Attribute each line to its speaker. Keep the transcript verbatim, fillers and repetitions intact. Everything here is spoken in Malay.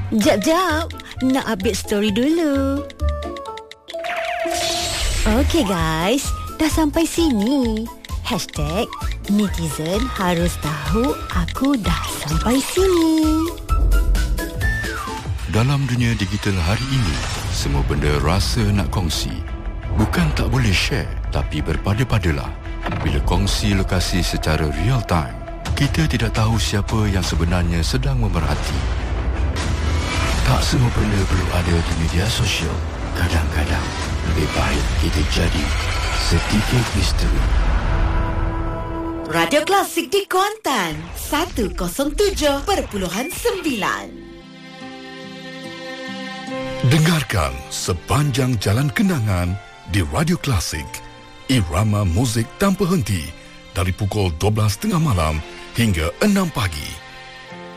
Speaker 1: Jap, jap. Nak update story dulu. Okey guys, dah sampai sini. Hashtag netizen harus tahu aku dah sampai sini.
Speaker 2: Dalam dunia digital hari ini, semua benda rasa nak kongsi. Bukan tak boleh share, tapi berpada-padalah. Bila kongsi lokasi secara real time, kita tidak tahu siapa yang sebenarnya sedang memerhati. Tak semua benda perlu ada di media sosial. Kadang-kadang, lebih baik kita jadi sedikit misteri.
Speaker 3: Radio Klasik di Kuantan, seratus tujuh perpuluhan sembilan.
Speaker 4: Dengarkan sepanjang jalan kenangan di Radio Klasik. Irama muzik tanpa henti dari pukul dua belas tiga puluh malam hingga enam pagi.